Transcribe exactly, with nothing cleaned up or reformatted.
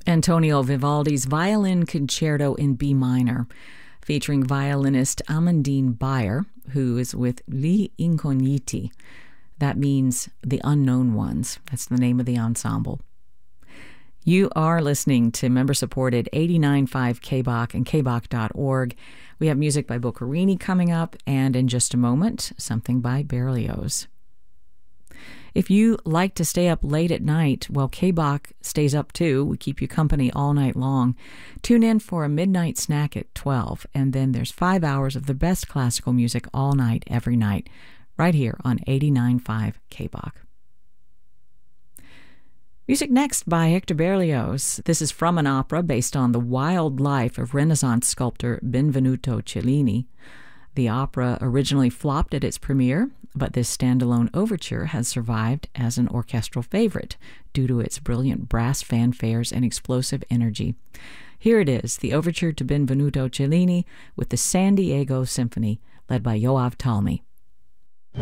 Antonio Vivaldi's Violin Concerto in B minor, featuring violinist Amandine Bayer, who is with Gli Incogniti. That means the unknown ones. That's the name of the ensemble. You are listening to member-supported eighty-nine point five K B O C and K B O C dot org. We have music by Boccherini coming up, and in just a moment, something by Berlioz. If you like to stay up late at night, well, K B O C stays up too. We keep you company all night long. Tune in for a midnight snack at twelve, and then there's five hours of the best classical music all night, every night, right here on eighty-nine point five K B O C. Music next by Hector Berlioz. This is from an opera based on the wild life of Renaissance sculptor Benvenuto Cellini. The opera originally flopped at its premiere, but this standalone overture has survived as an orchestral favorite due to its brilliant brass fanfares and explosive energy. Here it is, the overture to Benvenuto Cellini with the San Diego Symphony, led by Yoav Talmi.